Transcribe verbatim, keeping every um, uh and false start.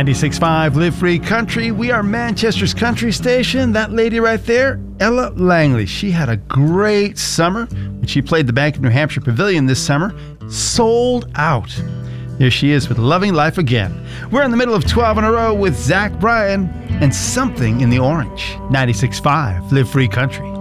ninety-six point five Live Free Country. We are Manchester's country station. That lady right there, Ella Langley, she had a great summer. When she played the Bank of New Hampshire Pavilion this summer, sold out. There she is with Loving Life Again. We're in the middle of twelve in a row with Zach Bryan and Something in the Orange. ninety-six point five Live Free Country.